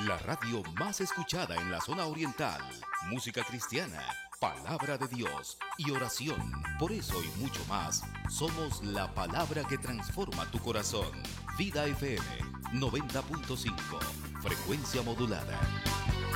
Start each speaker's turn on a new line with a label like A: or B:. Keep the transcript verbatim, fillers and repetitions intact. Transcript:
A: La radio más escuchada en la zona oriental. Música cristiana, palabra de Dios y oración. Por eso y mucho más, somos la palabra que transforma tu corazón. Vida F M noventa punto cinco, frecuencia modulada.